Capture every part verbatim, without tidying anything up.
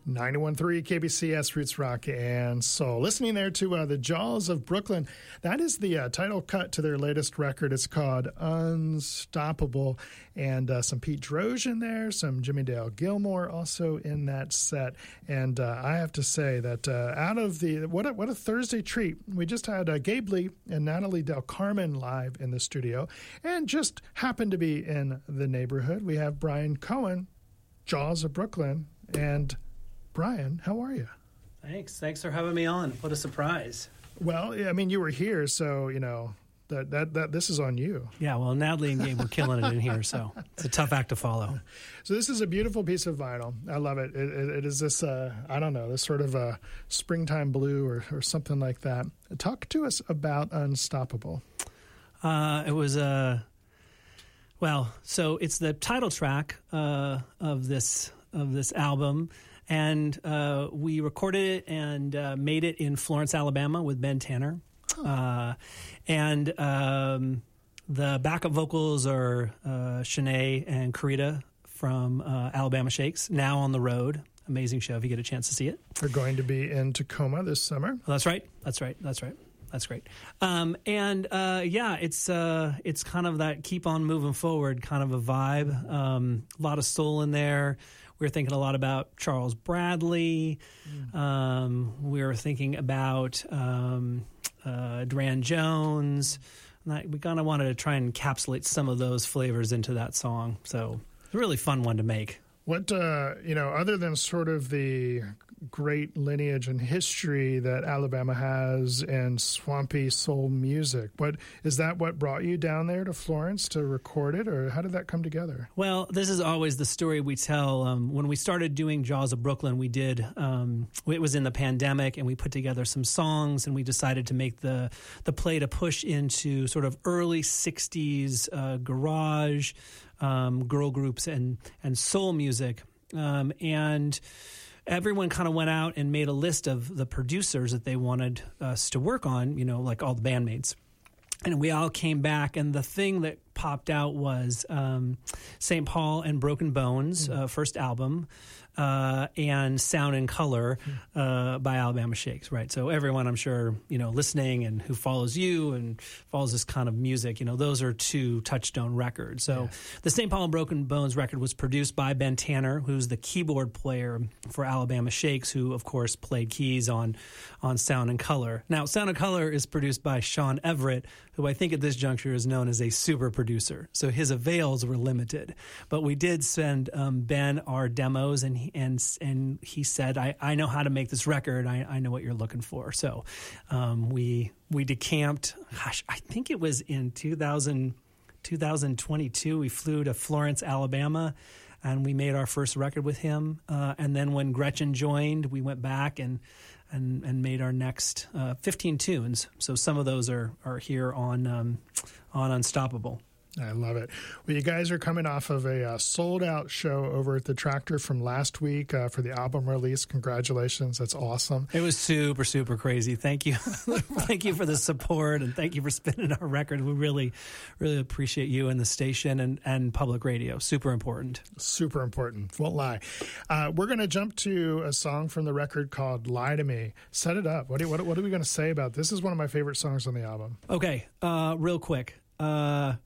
ninety-one point three K B C S Roots Rock and Soul. Listening there to uh, the Jaws of Brooklyn. That is the uh, title cut to their latest record. It's called Unstoppable. And uh, some Pete Droge in there, some Jimmy Dale Gilmore also in that set. And uh, I have to say that uh, out of the, what a, what a Thursday treat. We just had uh, Gabe Lee and Natalie Del Carmen live in the studio and just happened to be in the neighborhood. We have Brian Cohen, Jaws of Brooklyn, and Brian, how are you? Thanks. Thanks for having me on. What a surprise. Well, I mean, you were here, so, you know, that that, that this is on you. Yeah, well, Natalie and Gabe were killing it in here, so it's a tough act to follow. So this is a beautiful piece of vinyl. I love it. It, it, it is this, uh, I don't know, this sort of a springtime blue or, or something like that. Talk to us about Unstoppable. Uh, it was a... Uh, well, so it's the title track uh, of this of this album. And uh, we recorded it and uh, made it in Florence, Alabama with Ben Tanner. Oh. Uh, and um, the backup vocals are uh, Shanae and Karita from uh, Alabama Shakes, now on the road. Amazing show if you get a chance to see it. We're going to be in Tacoma this summer. Well, that's right. That's right. That's right. That's great. Um, and uh, yeah, it's uh, it's kind of that keep on moving forward kind of a vibe. Um, a lot of soul in there. We were thinking a lot about Charles Bradley. Mm. Um, we were thinking about um, uh, Duran Jones. We kind of wanted to try and encapsulate some of those flavors into that song. So a really fun one to make. What, uh, you know, other than sort of the great lineage and history that Alabama has in swampy soul music, what is that what brought you down there to Florence to record it, or how did that come together? Well, this is always the story we tell. Um, when we started doing Jaws of Brooklyn, we did, um, it was in the pandemic, and we put together some songs, and we decided to make the, the play to push into sort of early sixties uh, garage, um, girl groups and, and soul music. Um, and everyone kind of went out and made a list of the producers that they wanted us to work on, you know, like all the bandmates. And we all came back, and the thing that popped out was um, Saint Paul and Broken Bones, mm. uh, first album, uh, and Sound and Color uh, by Alabama Shakes, right? So everyone, I'm sure, you know, listening and who follows you and follows this kind of music, you know, those are two touchstone records. So yeah. The Saint Paul and Broken Bones record was produced by Ben Tanner, who's the keyboard player for Alabama Shakes, who, of course, played keys on, on Sound and Color. Now, Sound and Color is produced by Sean Everett, who I think at this juncture is known as a super producer. So his avails were limited. But we did send um, Ben our demos, and he, and and he said, I, I know how to make this record. I, I know what you're looking for. So um, we we decamped, gosh, I think it was in two thousand, twenty twenty-two. We flew to Florence, Alabama, and we made our first record with him. Uh, and then when Gretchen joined, we went back and and, and made our next uh, fifteen tunes. So some of those are, are here on um, on Unstoppable. I love it. Well, you guys are coming off of a uh, sold-out show over at the Tractor from last week uh, for the album release. Congratulations. That's awesome. It was super, super crazy. Thank you. Thank you for the support, and thank you for spinning our record. We really, really appreciate you and the station and, and public radio. Super important. Super important. Won't lie. Uh, we're going to jump to a song from the record called Lie to Me. Set it up. What, do, what, what are we going to say about this? This is one of my favorite songs on the album. Okay. Uh, real quick. Uh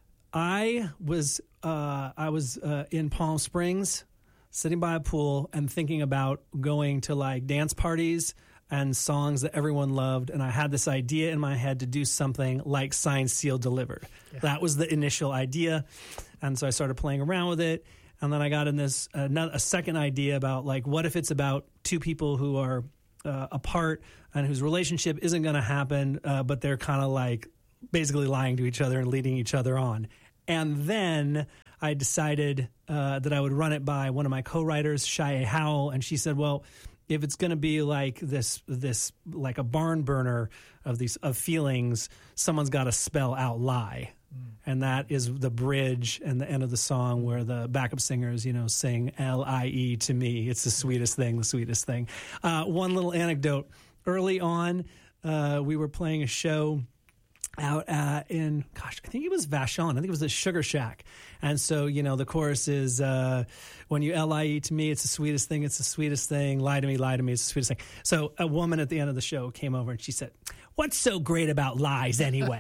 I was uh, I was uh, in Palm Springs, sitting by a pool and thinking about going to like dance parties and songs that everyone loved, and I had this idea in my head to do something like Signed, Sealed, Delivered. Yeah. That was the initial idea, and so I started playing around with it, and then I got in this uh, a second idea about like what if it's about two people who are uh, apart and whose relationship isn't going to happen, uh, but they're kind of like basically lying to each other and leading each other on. And then I decided uh, that I would run it by one of my co-writers, Shia Howell, and she said, well, if it's going to be like this, this like a barn burner of these of feelings, someone's got to spell out lie. Mm. And that is the bridge and the end of the song where the backup singers, you know, sing L I E to me. It's the sweetest thing, the sweetest thing. Uh, one little anecdote. Early on, uh, we were playing a show out uh, in, gosh, I think it was Vashon. I think it was the Sugar Shack. And so, you know, the chorus is, uh, when you L I E to me, it's the sweetest thing. It's the sweetest thing. Lie to me, lie to me. It's the sweetest thing. So a woman at the end of the show came over and she said, "What's so great about lies anyway?"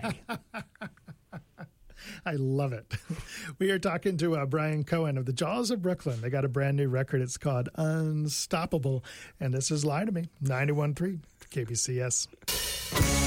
I love it. We are talking to uh, Brian Cohen of the Jaws of Brooklyn. They got a brand new record. It's called Unstoppable. And this is Lie to Me, ninety-one point three K B C S.